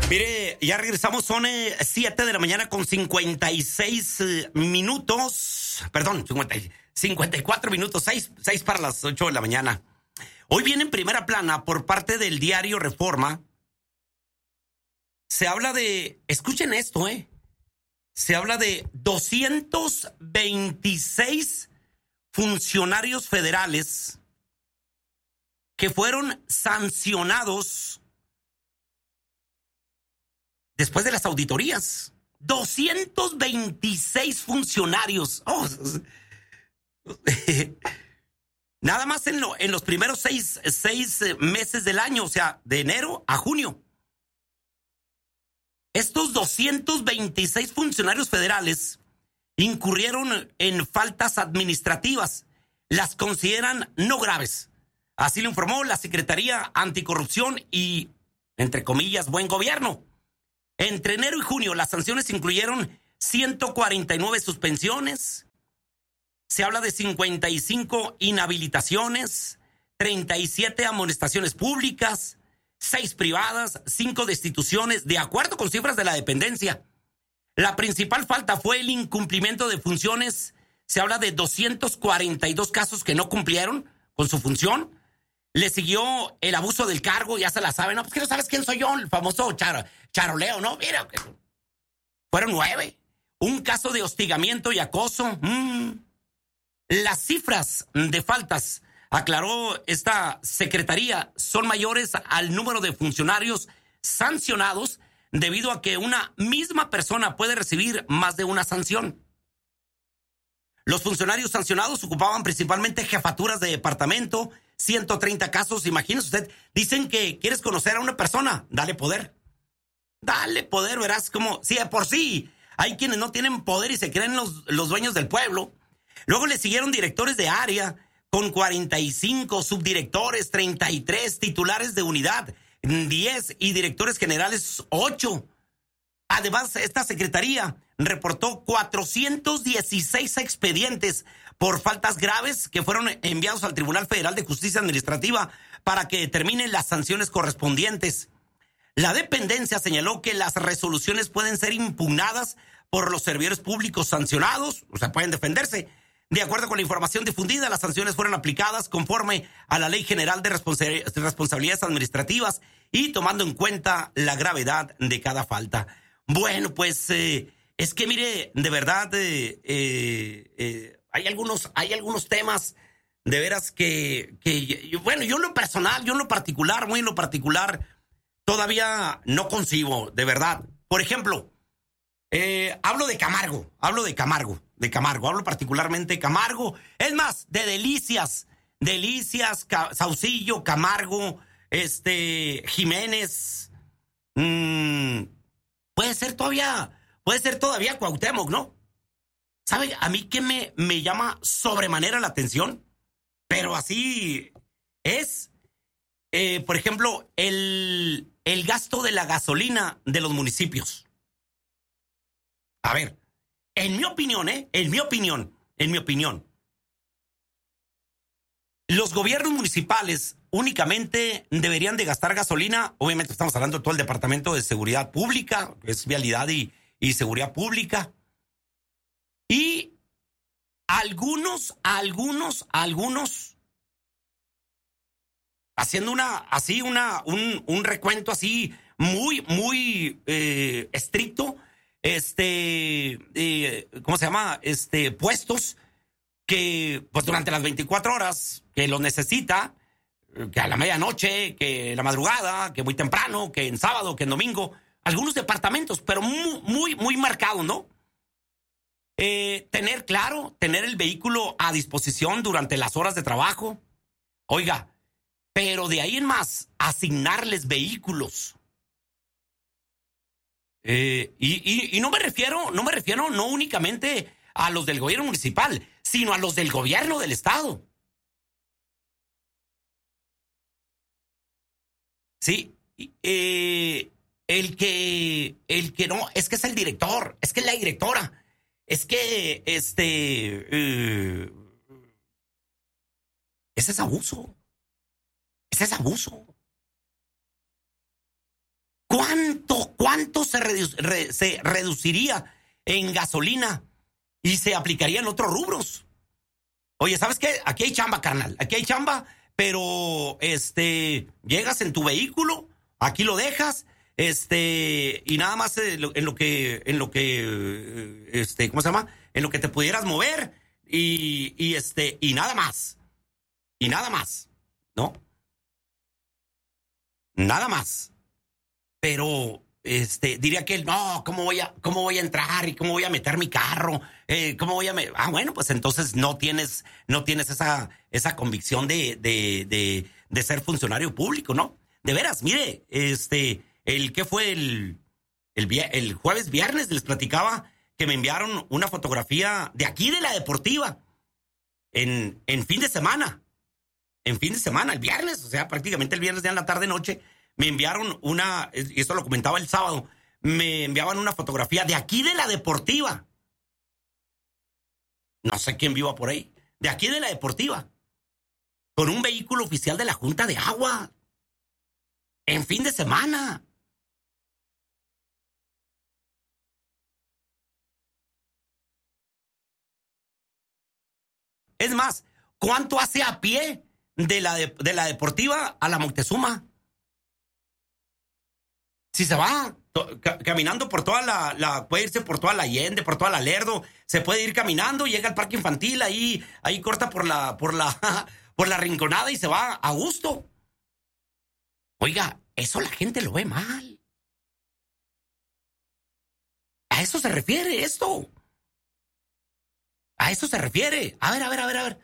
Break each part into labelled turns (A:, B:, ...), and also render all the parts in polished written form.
A: Mire, ya regresamos, son 7 de la mañana con 56 minutos. Perdón, 54 minutos, 6 para las 8 de la mañana. Hoy viene en primera plana por parte del diario Reforma. Se habla de, escuchen esto, se habla de 226 funcionarios federales que fueron sancionados después de las auditorías. 226 funcionarios. Nada más en los primeros seis meses del año, o sea, de enero a junio. Estos 226 funcionarios federales incurrieron en faltas administrativas. Las consideran no graves. Así lo informó la Secretaría Anticorrupción y, entre comillas, buen gobierno. Entre enero y junio, las sanciones incluyeron 149 suspensiones. Se habla de 55 inhabilitaciones, 37 amonestaciones públicas, 6 privadas, 5 destituciones, de acuerdo con cifras de la dependencia. La principal falta fue el incumplimiento de funciones. Se habla de 242 casos que no cumplieron con su función. Le siguió el abuso del cargo, ya se la saben. No, pues que no sabes quién soy yo, el famoso charoleo, ¿no? Mira, fueron 9. Un caso de hostigamiento y acoso. Las cifras de faltas, aclaró esta secretaría, son mayores al número de funcionarios sancionados debido a que una misma persona puede recibir más de una sanción. Los funcionarios sancionados ocupaban principalmente jefaturas de departamento, 130 casos. Imagínese usted, dicen que quieres conocer a una persona, dale poder. Dale poder, verás como, si de por sí hay quienes no tienen poder y se creen los dueños del pueblo. Luego le siguieron directores de área con 45, subdirectores 33, titulares de unidad 10 y directores generales 8. Además, esta secretaría reportó 416 expedientes por faltas graves que fueron enviados al Tribunal Federal de Justicia Administrativa para que determinen las sanciones correspondientes. La dependencia señaló que las resoluciones pueden ser impugnadas por los servidores públicos sancionados, o sea, pueden defenderse. De acuerdo con la información difundida, las sanciones fueron aplicadas conforme a la Ley General de Responsabilidades Administrativas y tomando en cuenta la gravedad de cada falta. Bueno, pues es que mire, de verdad, hay algunos temas de veras que bueno, yo en lo personal, muy en lo particular, todavía no concibo, de verdad. Por ejemplo, hablo particularmente de Camargo, es más, de Delicias, Saucillo, Camargo, Jiménez, puede ser todavía Cuauhtémoc, ¿no? ¿Sabe? A mí que me llama sobremanera la atención, pero así es, por ejemplo, el gasto de la gasolina de los municipios. A ver, en mi opinión, los gobiernos municipales únicamente deberían de gastar gasolina. Obviamente estamos hablando de todo el Departamento de Seguridad Pública, que es Vialidad y Seguridad Pública. Y algunos, haciendo un recuento así muy estricto, ¿cómo se llama? Puestos que, pues durante las 24 horas que los necesita, que a la medianoche, que en la madrugada, que muy temprano, que en sábado, que en domingo, algunos departamentos, pero muy marcados, ¿no? Tener el vehículo a disposición durante las horas de trabajo. Oiga, pero de ahí en más, asignarles vehículos. Y no me refiero no únicamente a los del gobierno municipal, sino a los del gobierno del estado. Sí, el que no, es que es el director, es que es la directora, es que ese es abuso. Ese es abuso. ¿Cuánto ¿cuánto se reduciría en gasolina y se aplicaría en otros rubros? Oye, ¿sabes qué? Aquí hay chamba, carnal. Aquí hay chamba, pero llegas en tu vehículo, aquí lo dejas, y nada más en lo que, ¿cómo se llama? En lo que te pudieras mover y nada más. Y nada más, ¿no? Nada más. Pero diría que no, ¿cómo voy a entrar y cómo voy a meter mi carro? Bueno, pues entonces no tienes esa convicción de ser funcionario público, ¿no? De veras, mire, ¿qué fue el jueves, viernes? Les platicaba que me enviaron una fotografía de aquí de la Deportiva en fin de semana. En fin de semana, el viernes, o sea, prácticamente el viernes ya en la tarde-noche, me enviaron y esto lo comentaba el sábado, me enviaban una fotografía de aquí de la Deportiva. No sé quién viva por ahí. De aquí de la Deportiva. Con un vehículo oficial de la Junta de Agua. En fin de semana. Es más, ¿cuánto hace a pie de la Deportiva a la Moctezuma? Si se va caminando por toda puede irse por toda la Allende, por toda la Lerdo, se puede ir caminando, llega al parque infantil, ahí corta por la Rinconada y se va a gusto. Oiga, eso la gente lo ve mal. A eso se refiere esto. A eso se refiere. A ver.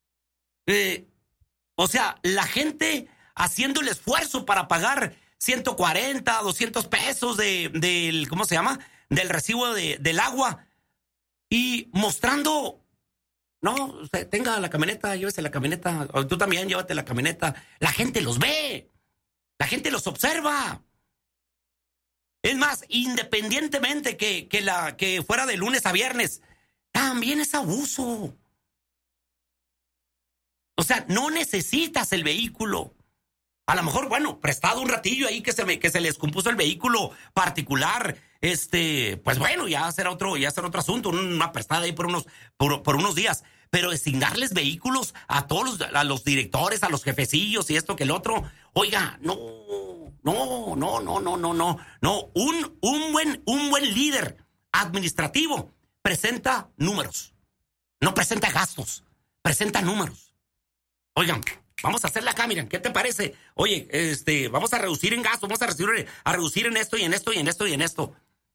A: O sea, la gente haciendo el esfuerzo para pagar 140, 200 pesos del, ¿cómo se llama? Del recibo del agua y mostrando, no, tenga la camioneta, llévese la camioneta, o tú también llévate la camioneta. La gente los ve, la gente los observa. Es más, independientemente que fuera de lunes a viernes, también es abuso. O sea, no necesitas el vehículo. A lo mejor, bueno, prestado un ratillo ahí que se le descompuso el vehículo particular, pues bueno, ya será otro asunto, una prestada ahí por unos días. Pero designarles vehículos a a los directores, a los jefecillos y esto que el otro, oiga, no. Un buen líder administrativo presenta números, no presenta gastos, presenta números. Oigan, vamos a hacerla acá, miren, ¿qué te parece? Oye, vamos a reducir en gasto, vamos a reducir en esto y en esto y en esto y en esto.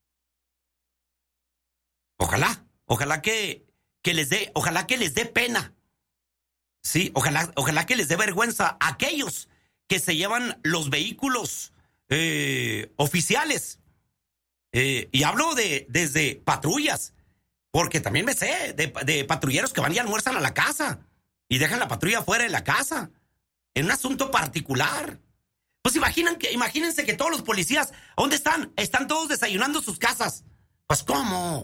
A: Ojalá que les dé pena. Sí, ojalá que les dé vergüenza a aquellos que se llevan los vehículos oficiales. Y hablo desde patrullas, porque también me sé de patrulleros que van y almuerzan a la casa y dejan la patrulla fuera de la casa, en un asunto particular. Pues imagínense que todos los policías, ¿dónde están? Están todos desayunando en sus casas. Pues, ¿cómo?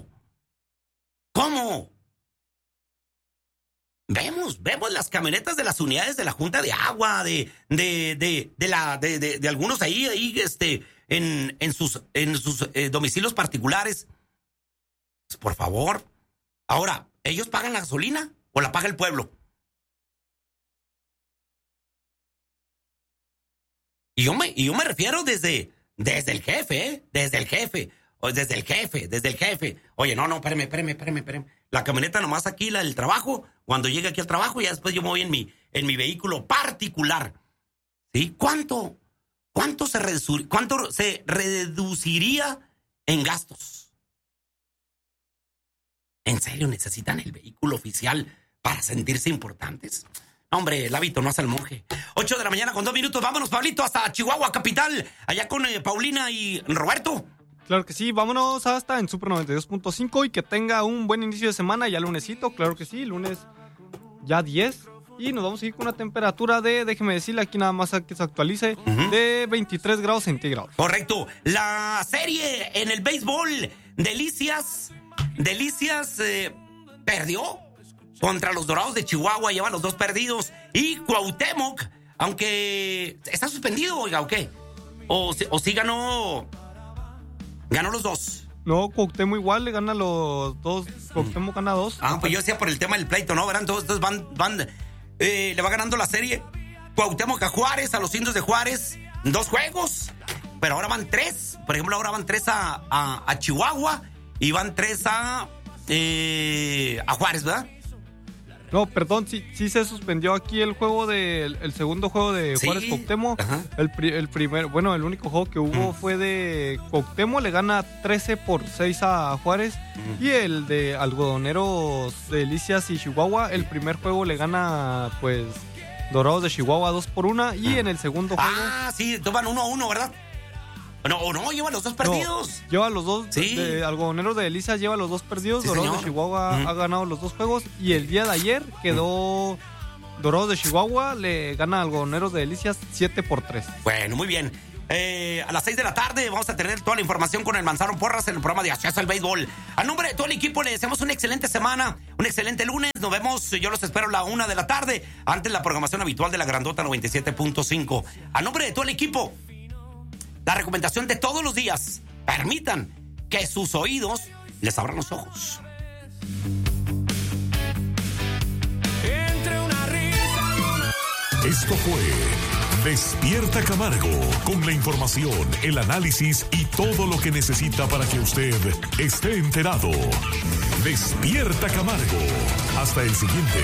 A: Vemos las camionetas de las unidades de la Junta de Agua, de algunos ahí, en sus domicilios particulares. Pues, por favor. Ahora, ¿ellos pagan la gasolina o la paga el pueblo? Y yo me refiero desde el jefe, ¿eh? Desde el jefe. Oye, no, espérame. La camioneta nomás aquí, la del trabajo, cuando llegue aquí al trabajo, ya después yo me voy en mi vehículo particular. ¿Sí? ¿Cuánto se reduciría en gastos? ¿En serio necesitan el vehículo oficial para sentirse importantes? Hombre, el hábito no hace el monje. 8 de la mañana con 2 minutos. Vámonos, Pablito, hasta Chihuahua, capital. Allá con Paulina y Roberto.
B: Claro que sí, vámonos hasta en Super 92.5 y que tenga un buen inicio de semana, ya lunesito, claro que sí, lunes ya 10. Y nos vamos a ir con una temperatura déjeme decirle aquí nada más que se actualice, de 23 grados centígrados.
A: Correcto. La serie en el béisbol, Delicias perdió contra los Dorados de Chihuahua, lleva los 2 perdidos. Y Cuauhtémoc, aunque está suspendido, oiga, ¿o qué? O sí ganó Ganó los dos.
B: No, Cuauhtémoc igual le gana los dos. Cuauhtémoc gana 2.
A: Pues yo decía por el tema del pleito, ¿no? ¿Verdad? Entonces le va ganando la serie Cuauhtémoc a Juárez, a los Indios de Juárez, 2 juegos. Pero ahora van 3. Por ejemplo, ahora van 3 a Chihuahua y van 3 a Juárez, ¿verdad?
B: No, perdón, sí se suspendió aquí el segundo juego de Juárez Cuauhtémoc. El único juego que hubo fue de Cuauhtémoc, le gana 13-6 a Juárez. Y el de Algodoneros de Delicias y Chihuahua, el primer juego le gana, pues, Dorados de Chihuahua 2-1. Y en el segundo juego...
A: sí, toman 1-1, ¿verdad? No, lleva los 2 perdidos.
B: Lleva los 2.
A: Sí.
B: De Algodoneros de Delicias lleva los 2 perdidos. Sí, Dorados de Chihuahua ha ganado los 2 juegos. Y el día de ayer quedó Dorados de Chihuahua, le gana a Algodoneros de Delicias 7-3.
A: Bueno, muy bien. A las 6 de la tarde vamos a tener toda la información con el Manzano Porras en el programa de Acceso al Béisbol. A nombre de todo el equipo le deseamos una excelente semana, un excelente lunes. Nos vemos, yo los espero a la 1 de la tarde, antes de la programación habitual de la Grandota 97.5. A nombre de todo el equipo, la recomendación de todos los días: permitan que sus oídos les abran los ojos.
C: Esto fue Despierta Camargo, con la información, el análisis y todo lo que necesita para que usted esté enterado. Despierta Camargo. Hasta el siguiente.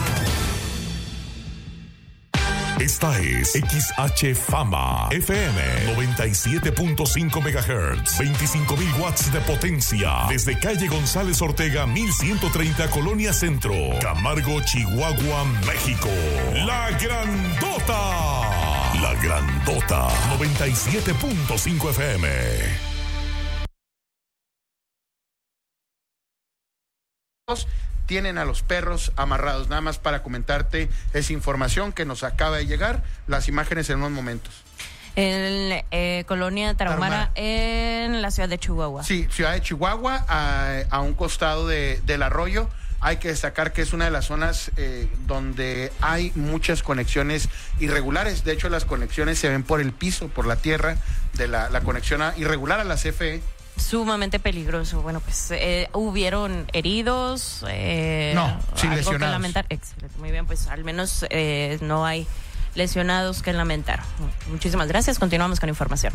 C: Esta es XH Fama FM 97.5 MHz, 25,000 watts de potencia, desde calle González Ortega 1130, Colonia Centro, Camargo, Chihuahua, México. La Grandota. La Grandota 97.5 FM.
D: Tienen a los perros amarrados. Nada más para comentarte esa información que nos acaba de llegar, las imágenes en unos momentos.
E: En Colonia Tarahumara, en la ciudad de Chihuahua.
D: Sí, ciudad de Chihuahua, a un costado del arroyo. Hay que destacar que es una de las zonas donde hay muchas conexiones irregulares. De hecho, las conexiones se ven por el piso, por la tierra, de la conexión irregular a la CFE.
E: Sumamente peligroso. Bueno, pues hubieron heridos.
D: No, sin
E: algo
D: lesionados.
E: Que lamentar. Excelente, muy bien, pues al menos no hay lesionados que lamentar. Muchísimas gracias. Continuamos con información.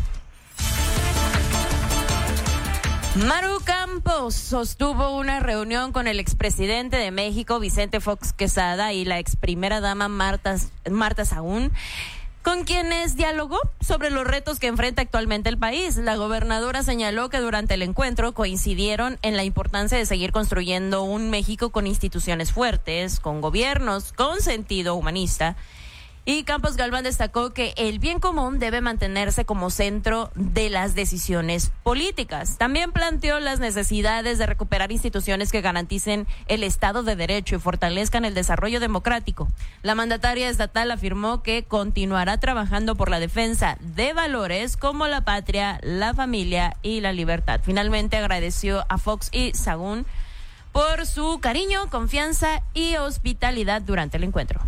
E: Maru Campos sostuvo una reunión con el expresidente de México, Vicente Fox Quesada, y la ex primera dama Marta Sagún, con quienes dialogó sobre los retos que enfrenta actualmente el país. La gobernadora señaló que durante el encuentro coincidieron en la importancia de seguir construyendo un México con instituciones fuertes, con gobiernos con sentido humanista. Y Campos Galván destacó que el bien común debe mantenerse como centro de las decisiones políticas. También planteó las necesidades de recuperar instituciones que garanticen el Estado de Derecho y fortalezcan el desarrollo democrático. La mandataria estatal afirmó que continuará trabajando por la defensa de valores como la patria, la familia y la libertad. Finalmente agradeció a Fox y Sagún por su cariño, confianza y hospitalidad durante el encuentro.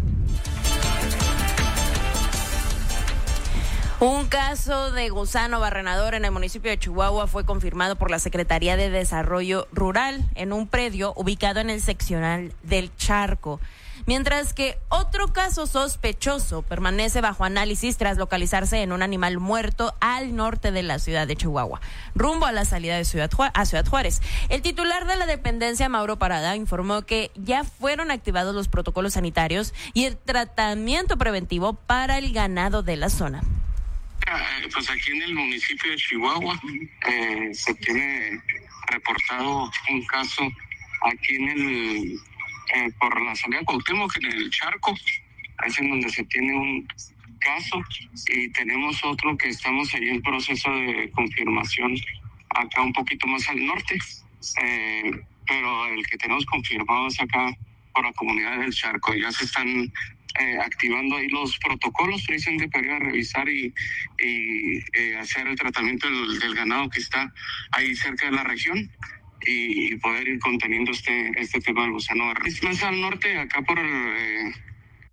E: Un caso de gusano barrenador en el municipio de Chihuahua fue confirmado por la Secretaría de Desarrollo Rural en un predio ubicado en el seccional del Charco, mientras que otro caso sospechoso permanece bajo análisis tras localizarse en un animal muerto al norte de la ciudad de Chihuahua, rumbo a la salida de Ciudad Juárez. El titular de la dependencia, Mauro Parada, informó que ya fueron activados los protocolos sanitarios y el tratamiento preventivo para el ganado de la zona.
F: Pues aquí en el municipio de Chihuahua se tiene reportado un caso aquí por la salida de Cuauhtémoc, en el Charco, es en donde se tiene un caso, y tenemos otro que estamos ahí en proceso de confirmación acá un poquito más al norte, pero el que tenemos confirmado es acá por la comunidad del Charco. Ya se están activando ahí los protocolos precisamente para ir a revisar y hacer el tratamiento del ganado que está ahí cerca de la región y poder ir conteniendo este tema del gusano barrenador. Es más al norte, acá por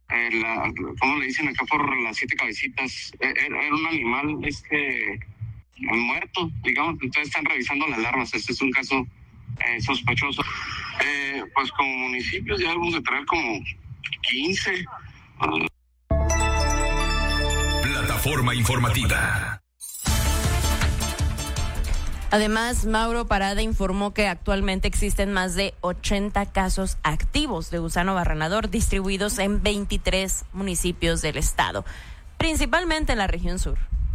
F: ¿cómo le dicen? Acá por las 7 cabecitas. Era un animal muerto, digamos. Entonces están revisando las larvas. Este es un caso sospechoso. Pues como municipios ya vamos a traer como 15.
C: Plataforma informativa.
E: Además, Mauro Parada informó que actualmente existen más de 80 casos activos de gusano barrenador distribuidos en 23 municipios del estado, principalmente en la región sur.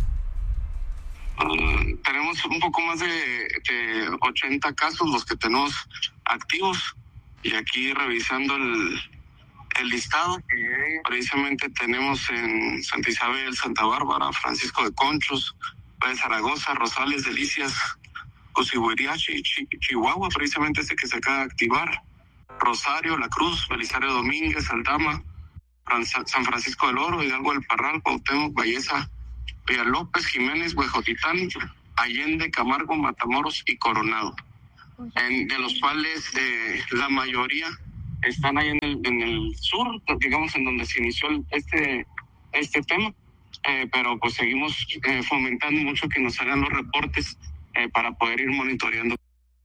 F: Tenemos un poco más de 80 casos los que tenemos activos, y aquí revisando el listado, precisamente tenemos en Santa Isabel, Santa Bárbara, Francisco de Conchos, de Zaragoza, Rosales, Delicias, Cosihuiriachi, Chihuahua, precisamente este que se acaba de activar, Rosario, La Cruz, Belisario Domínguez, Aldama, San Francisco del Oro, Hidalgo del Parral, Cuauhtémoc, Balleza, Villalópez, Jiménez, Huejotitán, Allende, Camargo, Matamoros y Coronado, de los cuales la mayoría están ahí en el sur, digamos, en donde se inició este tema, pero pues seguimos fomentando mucho que nos hagan los reportes para poder ir monitoreando.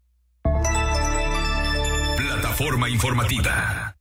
C: Plataforma informativa.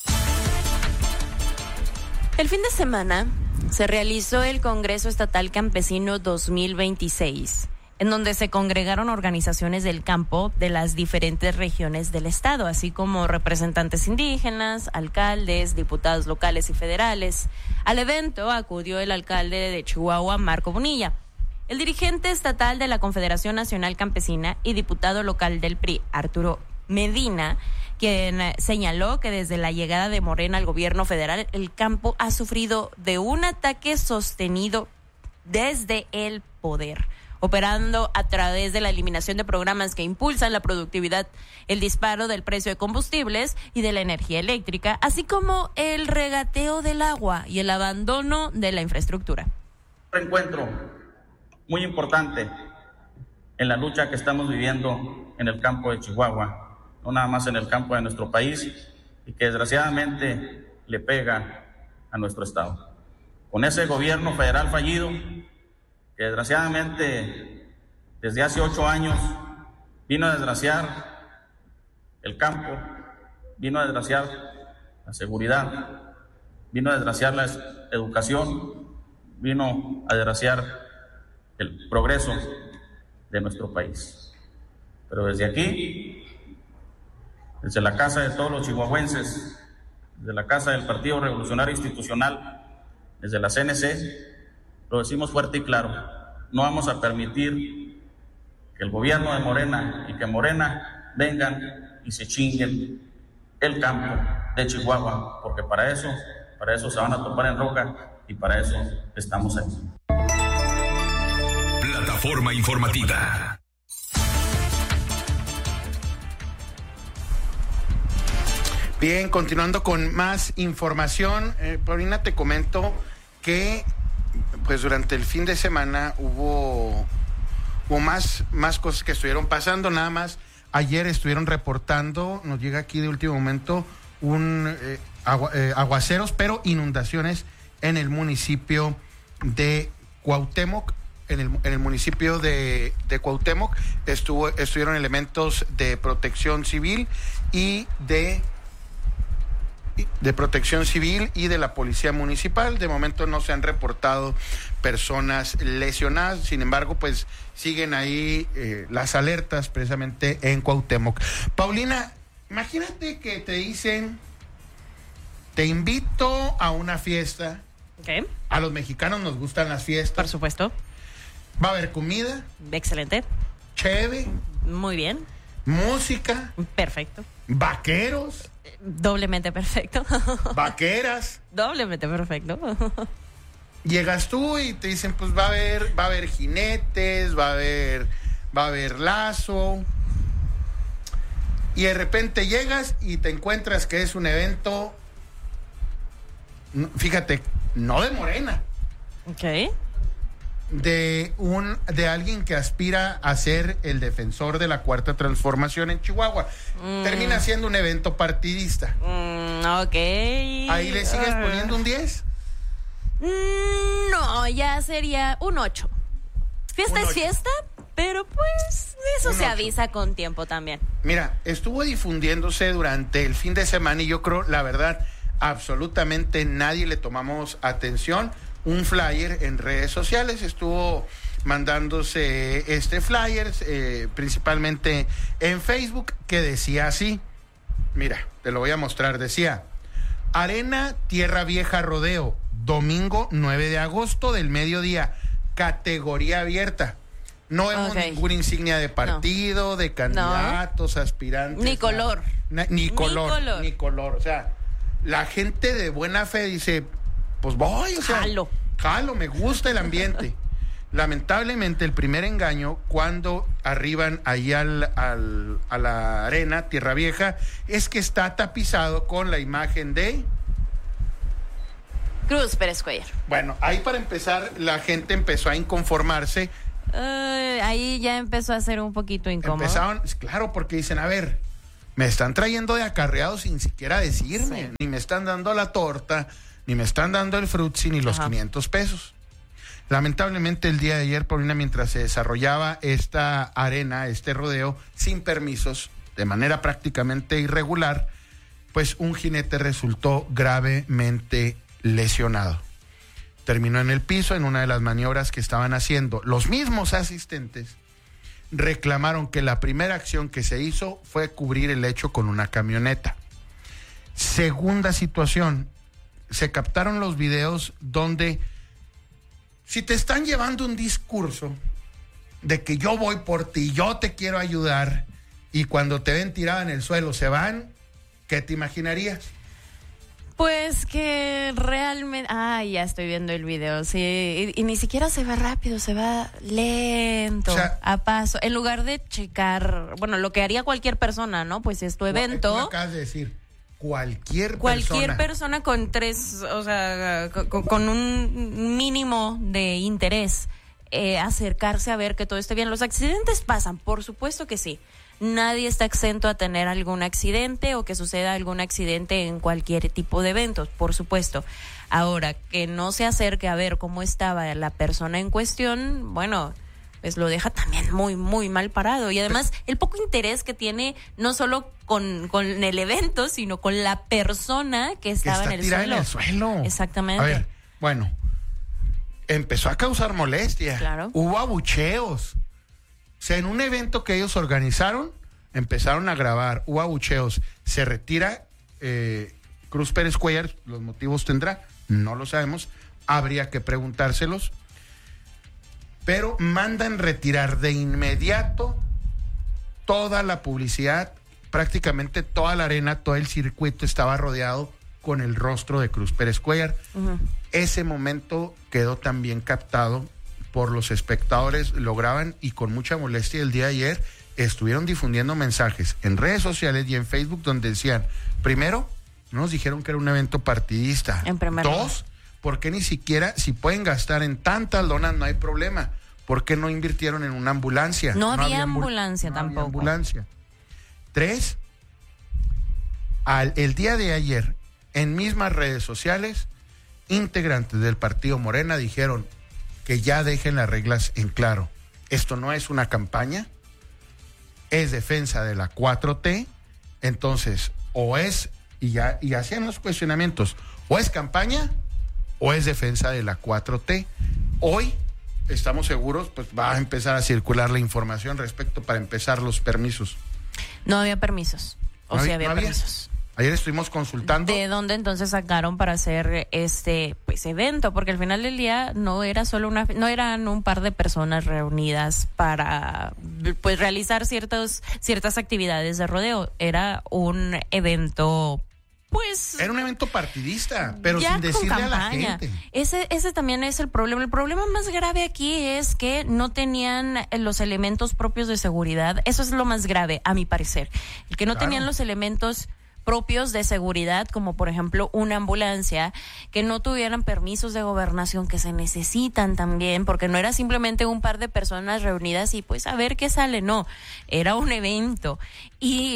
E: El fin de semana se realizó el Congreso Estatal Campesino 2026, en donde se congregaron organizaciones del campo de las diferentes regiones del estado, así como representantes indígenas, alcaldes, diputados locales y federales. Al evento acudió el alcalde de Chihuahua, Marco Bonilla, el dirigente estatal de la Confederación Nacional Campesina y diputado local del PRI, Arturo Medina, quien señaló que desde la llegada de Morena al gobierno federal, el campo ha sufrido de un ataque sostenido desde el poder, operando a través de la eliminación de programas que impulsan la productividad, el disparo del precio de combustibles y de la energía eléctrica, así como el regateo del agua y el abandono de la infraestructura.
G: Un encuentro muy importante en la lucha que estamos viviendo en el campo de Chihuahua, no nada más en el campo de nuestro país, y que desgraciadamente le pega a nuestro estado. Con ese gobierno federal fallido, que desgraciadamente desde hace 8 años vino a desgraciar el campo, vino a desgraciar la seguridad, vino a desgraciar la educación, vino a desgraciar el progreso de nuestro país. Pero desde aquí, desde la casa de todos los chihuahuenses, desde la casa del Partido Revolucionario Institucional, desde la CNC, lo decimos fuerte y claro: no vamos a permitir que el gobierno de Morena y que Morena vengan y se chinguen el campo de Chihuahua, porque para eso se van a topar en roca, y para eso estamos aquí.
C: Plataforma informativa.
D: Bien, continuando con más información, Paulina, te comento que pues durante el fin de semana hubo más cosas que estuvieron pasando. Nada más ayer estuvieron reportando, nos llega aquí de último momento, aguaceros, pero inundaciones en el municipio de Cuauhtémoc. En el municipio de Cuauhtémoc estuvieron elementos de protección civil y de protección civil y de la policía municipal. De momento no se han reportado personas lesionadas, sin embargo, pues siguen ahí las alertas precisamente en Cuauhtémoc. Paulina, imagínate que te dicen: te invito a una fiesta.
E: Okay.
D: A los mexicanos nos gustan las fiestas.
E: Por supuesto.
D: Va a haber comida.
E: Excelente.
D: Cheve.
E: Muy bien.
D: Música.
E: Perfecto.
D: Vaqueros.
E: Doblemente perfecto.
D: Vaqueras.
E: Doblemente perfecto.
D: Llegas tú y te dicen, pues va a haber jinetes, va a haber lazo. Y de repente llegas y te encuentras que es un evento, fíjate, no de Morena.
E: Okay.
D: De alguien que aspira a ser el defensor de la Cuarta Transformación en Chihuahua. Termina siendo un evento partidista.
E: Ok.
D: ¿Ahí le sigues poniendo un 10?
E: No, ya sería un 8. Fiesta
D: Un
E: es
D: 8.
E: fiesta, pero pues eso
D: Un
E: se
D: 8.
E: avisa con tiempo también.
D: Mira, estuvo difundiéndose durante el fin de semana y yo creo, la verdad, absolutamente nadie le tomamos atención. Un flyer en redes sociales estuvo mandándose flyer, principalmente en Facebook, que decía así. Mira, te lo voy a mostrar. Decía: Arena Tierra Vieja Rodeo, domingo 9 de agosto del mediodía, categoría abierta. No vemos ninguna insignia de partido, de candidatos, aspirantes.
E: Ni color.
D: Ni color. O sea, la gente de buena fe dice, pues voy, o sea, jalo, me gusta el ambiente. Lamentablemente, el primer engaño, cuando arriban ahí a la arena Tierra Vieja, es que está tapizado con la imagen de
E: Cruz Pérez Cuellar.
D: Bueno, ahí para empezar, la gente empezó a inconformarse.
E: Ahí ya empezó a ser un poquito incómodo.
D: Empezaron, claro, porque dicen, a ver, me están trayendo de acarreado sin siquiera decirme,
E: Sí.
D: ni me están dando la torta, ni me están dando el frutzi, ni los 500 pesos. Lamentablemente, el día de ayer, Paulina, mientras se desarrollaba esta arena, este rodeo, sin permisos, de manera prácticamente irregular, pues un jinete resultó gravemente lesionado. Terminó en el piso en una de las maniobras que estaban haciendo. Los mismos asistentes reclamaron que la primera acción que se hizo fue cubrir el hecho con una camioneta. Segunda situación, se captaron los videos donde, si te están llevando un discurso de que yo voy por ti, yo te quiero ayudar, y cuando te ven tirada en el suelo se van, ¿qué te imaginarías?
E: Pues que realmente... ya estoy viendo el video, sí. Y ni siquiera se va rápido, se va lento,
D: O sea,
E: a paso. En lugar de checar, bueno, lo que haría cualquier persona, ¿no? Pues es tu
D: Tú
E: evento.
D: acabas de decir, cualquier
E: Persona con con un mínimo de interés, acercarse a ver que todo esté bien. Los accidentes pasan, por supuesto que sí. Nadie está exento a tener algún accidente o que suceda algún accidente en cualquier tipo de eventos, por supuesto. Ahora, que no se acerque a ver cómo estaba la persona en cuestión, bueno, pues lo deja también muy, muy mal parado. Y además, el poco interés que tiene, no solo con el evento, sino con la persona que estaba en el suelo.
D: en el suelo.
E: Exactamente.
D: A ver, bueno, empezó a causar molestia.
E: Claro.
D: Hubo abucheos. O sea, en un evento que ellos organizaron, empezaron a grabar, hubo abucheos. Se retira Cruz Pérez Cuellar, los motivos tendrá, no lo sabemos, habría que preguntárselos. Pero mandan retirar de inmediato toda la publicidad, prácticamente toda la arena, todo el circuito estaba rodeado con el rostro de Cruz Pérez Cuellar. Uh-huh. Ese momento quedó también captado por los espectadores, lo graban y con mucha molestia el día de ayer estuvieron difundiendo mensajes en redes sociales y en Facebook donde decían, primero, no nos dijeron que era un evento partidista.
E: En primer lugar.
D: Dos, ¿por qué ni siquiera, si pueden gastar en tantas lonas, no hay problema? ¿Por qué no invirtieron en una ambulancia?
E: No había ambulancia tampoco.
D: Había ambulancia. Tres, el día de ayer, en mismas redes sociales, integrantes del partido Morena dijeron que ya dejen las reglas en claro. Esto no es una campaña, es defensa de la 4T, entonces, o es, y hacían los cuestionamientos, o es campaña, o es defensa de la 4T. Hoy, estamos seguros, pues va a empezar a circular la información respecto para empezar los permisos.
E: No había permisos, había permisos.
D: Ayer estuvimos consultando.
E: ¿De dónde entonces sacaron para hacer este evento? Porque al final del día no era solo no eran un par de personas reunidas para pues realizar ciertas actividades de rodeo. Era un evento, pues.
D: Era un evento partidista, pero
E: ya
D: sin decirle
E: con
D: a la
E: campaña.
D: gente.
E: Ese también es el problema. El problema más grave aquí es que no tenían los elementos propios de seguridad. Eso es lo más grave, a mi parecer. El que no tenían los elementos propios de seguridad, como por ejemplo una ambulancia, que no tuvieran permisos de gobernación que se necesitan también, porque no era simplemente un par de personas reunidas y pues a ver qué sale, no, era un evento. Y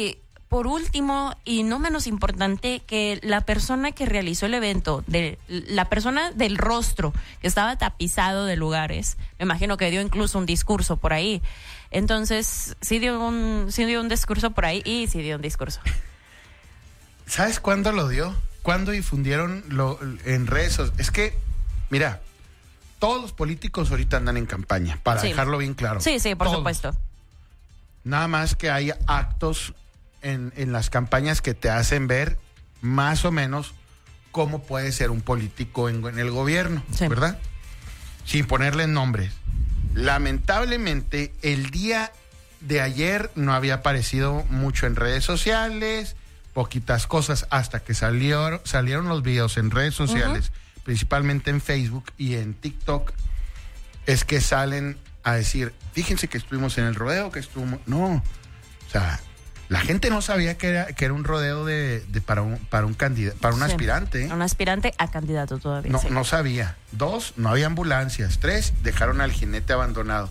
E: por último, y no menos importante, que la persona que realizó el evento, la persona del rostro que estaba tapizado de lugares, me imagino que dio incluso un discurso por ahí. Entonces, sí dio un discurso por ahí y sí dio un discurso.
D: ¿Sabes cuándo lo dio? ¿Cuándo difundieron en redes sociales? Es que, mira, todos los políticos ahorita andan en campaña, para dejarlo bien claro.
E: Sí, por
D: todos.
E: supuesto.
D: Nada más que hay actos en las campañas que te hacen ver más o menos cómo puede ser un político en el gobierno, ¿verdad? Sin ponerle nombres. Lamentablemente, el día de ayer no había aparecido mucho en redes sociales, poquitas cosas, hasta que salieron los videos en redes sociales, principalmente en Facebook y en TikTok, es que salen a decir, fíjense que estuvimos en el rodeo, No, o sea, la gente no sabía que era un rodeo para un candidato, para un aspirante.
E: Un aspirante a candidato todavía.
D: No sabía. 2, no había ambulancias. 3, dejaron al jinete abandonado.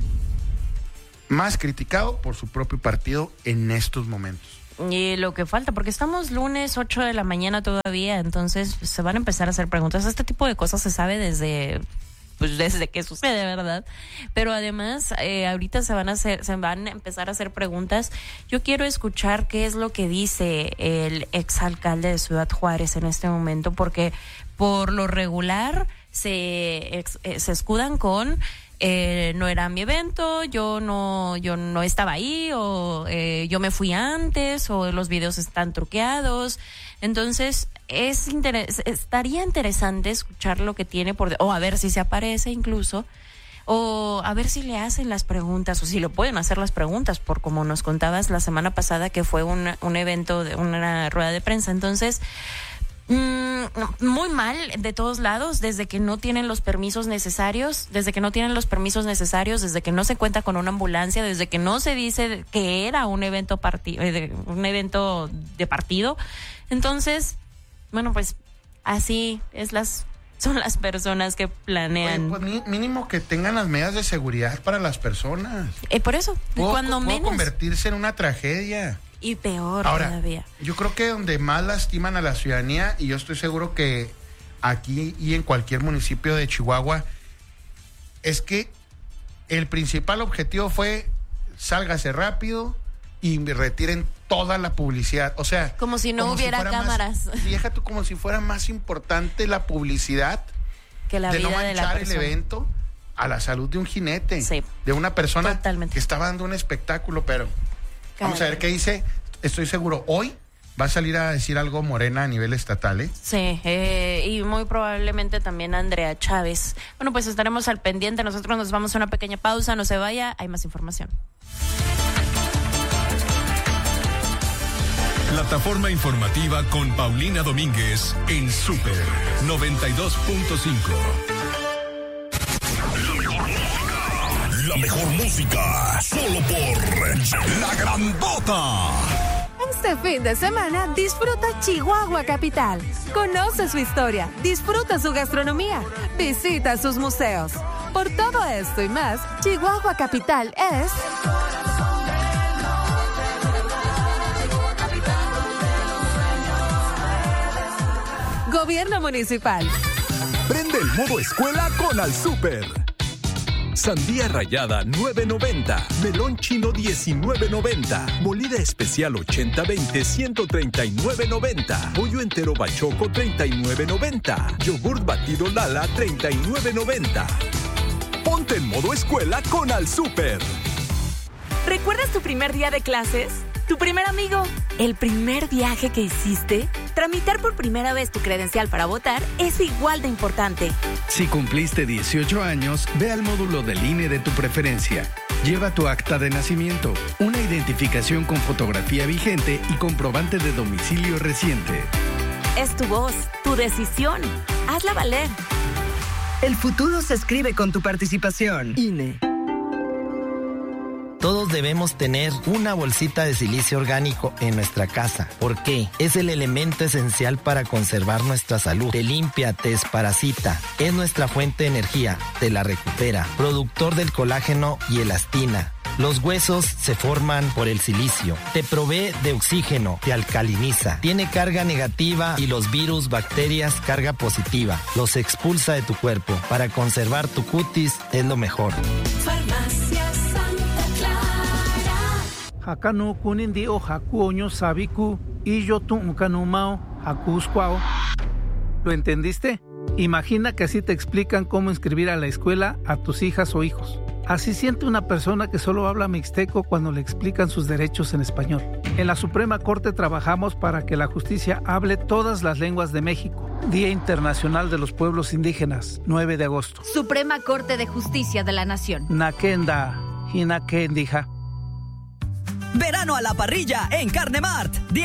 D: Más criticado por su propio partido en estos momentos.
E: Y lo que falta, porque estamos lunes 8 de la mañana todavía, entonces se van a empezar a hacer preguntas. Este tipo de cosas se sabe desde que sucede, ¿verdad? Pero además, ahorita se van a empezar a hacer preguntas. Yo quiero escuchar qué es lo que dice el exalcalde de Ciudad Juárez en este momento, porque por lo regular se escudan con no era mi evento, yo no estaba ahí, o yo me fui antes, o los videos están truqueados. Entonces, estaría interesante escuchar lo que tiene o a ver si se aparece incluso, o a ver si le hacen las preguntas, o si le pueden hacer las preguntas, por como nos contabas la semana pasada que fue un evento, una rueda de prensa. Entonces, muy mal de todos lados, desde que no tienen los permisos necesarios, desde que no se cuenta con una ambulancia, desde que no se dice que era un evento de partido. Entonces, bueno, pues así son las personas que planean.
D: Oye, pues mínimo que tengan las medidas de seguridad para las personas.
E: Por eso, cuando menos.
D: Puede convertirse en una tragedia.
E: Y peor
D: ahora,
E: todavía.
D: Yo creo que donde más lastiman a la ciudadanía, y yo estoy seguro que aquí y en cualquier municipio de Chihuahua, es que el principal objetivo fue sálgase rápido y retiren toda la publicidad. O sea,
E: como si no hubiera cámaras.
D: Fíjate tú, como si fuera más importante la publicidad
E: que la vida de la persona.
D: El evento a la salud de un jinete, de una persona
E: totalmente.
D: Que estaba dando un espectáculo, pero vamos a ver qué dice. Estoy seguro, hoy va a salir a decir algo Morena a nivel estatal, ¿eh?
E: Sí, y muy probablemente también Andrea Chávez. Bueno, pues estaremos al pendiente. Nosotros nos vamos a una pequeña pausa. No se vaya, hay más información.
C: Plataforma informativa con Paulina Domínguez en Super 92.5. La mejor música, solo por La Grandota.
H: Este fin de semana disfruta Chihuahua Capital. Conoce su historia, disfruta su gastronomía, visita sus museos. Por todo esto y más, Chihuahua Capital es... Gobierno Municipal.
I: Prende el modo escuela con Al Super. Sandía rallada 9.90, melón chino 19.90, molida especial 80-20 139.90, pollo entero bachoco 39.90, yogurt batido Lala 39.90. Ponte en modo escuela con Al Super.
H: ¿Recuerdas tu primer día de clases? ¿Tu primer amigo? ¿El primer viaje que hiciste? Tramitar por primera vez tu credencial para votar es igual de importante.
J: Si cumpliste 18 años, ve al módulo del INE de tu preferencia. Lleva tu acta de nacimiento, una identificación con fotografía vigente y comprobante de domicilio reciente.
H: Es tu voz, tu decisión. Hazla valer.
K: El futuro se escribe con tu participación. INE.
L: Todos debemos tener una bolsita de silicio orgánico en nuestra casa. ¿Por qué? Es el elemento esencial para conservar nuestra salud. Te limpia, te desparasita. Es nuestra fuente de energía. Te la recupera. Productor del colágeno y elastina. Los huesos se forman por el silicio. Te provee de oxígeno, te alcaliniza. Tiene carga negativa y los virus, bacterias, carga positiva. Los expulsa de tu cuerpo. Para conservar tu cutis es lo mejor.
M: Farmacia Santa Clara.
N: Hakanu kunindi o hakuoño sabiku y yo tu unkanumao hakuscuao. ¿Lo entendiste? Imagina que así te explican cómo inscribir a la escuela a tus hijas o hijos. Así siente una persona que solo habla mixteco cuando le explican sus derechos en español. En la Suprema Corte trabajamos para que la justicia hable todas las lenguas de México. Día Internacional de los Pueblos Indígenas, 9 de agosto.
O: Suprema Corte de Justicia de la Nación.
N: Nakenda, Hinakendija.
P: Verano a la parrilla en Carne Mart.